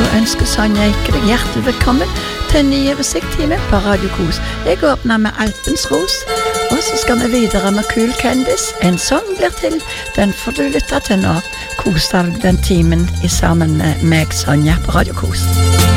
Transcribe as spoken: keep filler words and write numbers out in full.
Da ønsker Sonja Eike deg hjertelig velkommen til en ny musikktime på Radio Kos. Jeg åpner med Alpens Ros, og så skal vi videre med Cool Candice. En sang blir til, den får du lytte til nå. Kos deg den timen i sammen med meg, Sonja, på Radio Kos.